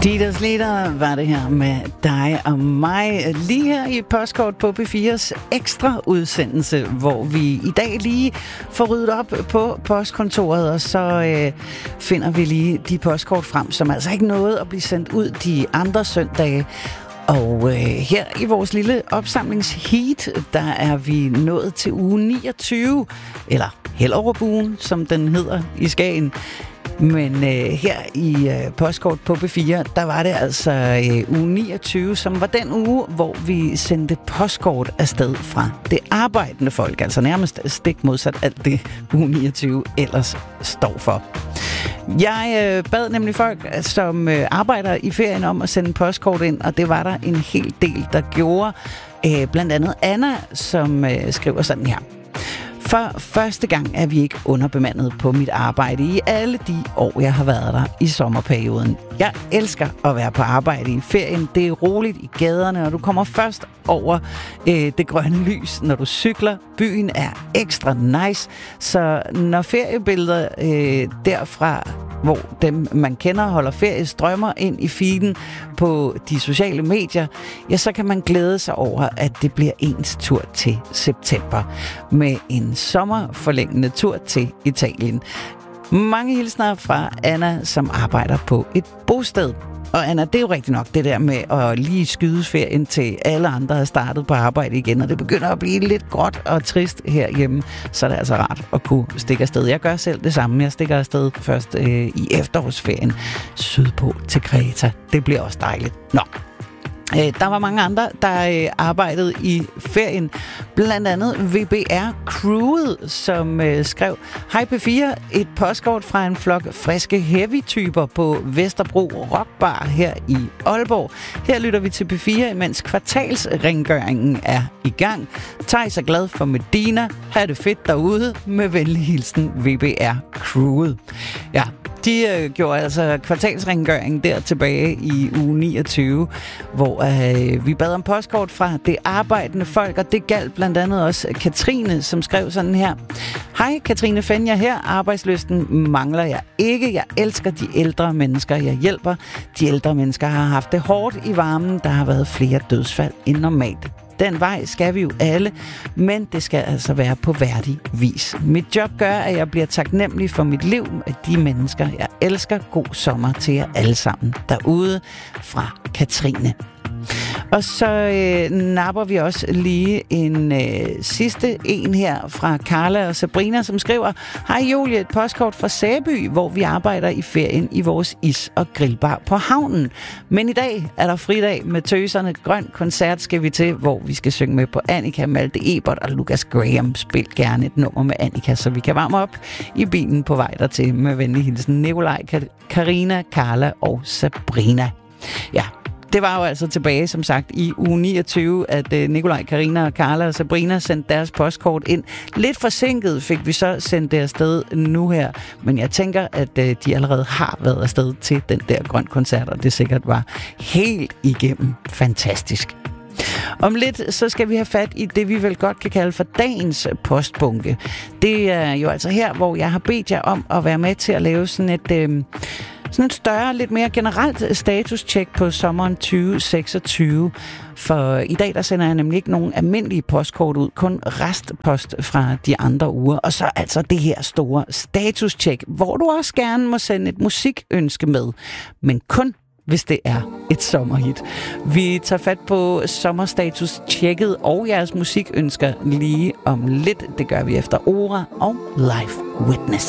Dieters Leder var det her med dig og mig, lige her i Postkort på P4's ekstra udsendelse, hvor vi i dag lige får ryddet op på postkontoret, og så finder vi lige de postkort frem, som altså ikke nåede at blive sendt ud de andre søndage. Og her i vores lille opsamlingsheat, der er vi nået til uge 29, eller Hellerup-ugen, som den hedder i Skagen. Men her i Postkort på P4, der var det altså uge 29, som var den uge, hvor vi sendte postkort afsted fra det arbejdende folk. Altså nærmest stik modsat alt det uge 29 ellers står for. Jeg bad nemlig folk, som arbejder i ferien, om at sende postkort ind, og det var der en hel del, der gjorde. Blandt andet Anna, som skriver sådan her. For første gang er vi ikke underbemandet på mit arbejde i alle de år, jeg har været der i sommerperioden. Jeg elsker at være på arbejde i ferien. Det er roligt i gaderne, og du kommer først over det grønne lys, når du cykler. Byen er ekstra nice, så når feriebilleder derfra, hvor dem man kender holder ferie, strømmer ind i feeden på de sociale medier, ja, så kan man glæde sig over, at det bliver ens tur til september med en sommerforlængende tur til Italien. Mange hilsner fra Anna, som arbejder på et bosted. Og Anna, det er jo rigtigt nok det der med at lige skyde ferien til alle andre har startet på arbejde igen, og det begynder at blive lidt gråt og trist herhjemme, så er det altså rart at kunne stikke afsted. Jeg gør selv det samme. Jeg stikker afsted først i efterårsferien sydpå til Kreta. Det bliver også dejligt. Nå. Der var mange andre, der arbejdede i ferien. Blandt andet VBR-crewet, som skrev: Hej P4, et postkort fra en flok friske heavy-typer på Vesterbro Rockbar her i Aalborg. Her lytter vi til P4, imens kvartalsrengøringen er i gang. Thijs er glad for Medina. Ha' det fedt derude. Med venlig hilsen VBR-crewet. Ja. De gjorde altså kvartalsrengøring der tilbage i uge 29, hvor vi bad om postkort fra det arbejdende folk, og det galt blandt andet også Katrine, som skrev sådan her. Hej, Katrine Fenja her. Arbejdslysten mangler jeg ikke. Jeg elsker de ældre mennesker, jeg hjælper. De ældre mennesker har haft det hårdt i varmen. Der har været flere dødsfald end normalt. Den vej skal vi jo alle, men det skal altså være på værdig vis. Mit job gør, at jeg bliver taknemmelig for mit liv af de mennesker, jeg elsker. God sommer til jer alle sammen derude fra Katrine. Og så napper vi også lige en sidste en her fra Carla og Sabrina, som skriver: Hej Julie, et postkort fra Sæby, hvor vi arbejder i ferien i vores is- og grillbar på havnen. Men i dag er der fridag med tøserne. Grøn koncert skal vi til, hvor vi skal synge med på Annika, Malte Ebert og Lucas Graham. Spil gerne et nummer med Annika, så vi kan varme op i bilen på vej dertil. Med venlig hilsen Nikolaj, Karina, Carla og Sabrina. Ja. Det var jo altså tilbage, som sagt, i uge 29, at Nikolaj, Karina, Carla og Sabrina sendte deres postkort ind. Lidt forsinket fik vi så sendt det afsted nu her, men jeg tænker, at de allerede har været afsted til den der grøn koncert, og det sikkert var helt igennem fantastisk. Om lidt, så skal vi have fat i det, vi vel godt kan kalde for dagens postbunke. Det er jo altså her, hvor jeg har bedt jer om at være med til at lave sådan et større, lidt mere generelt status-check på sommeren 2026. For i dag, der sender jeg nemlig ikke nogen almindelige postkort ud, kun restpost fra de andre uger. Og så altså det her store status-check, hvor du også gerne må sende et musikønske med, men kun hvis det er et sommerhit. Vi tager fat på sommerstatus-checket og jeres musikønsker lige om lidt. Det gør vi efter Ora og Live Witness.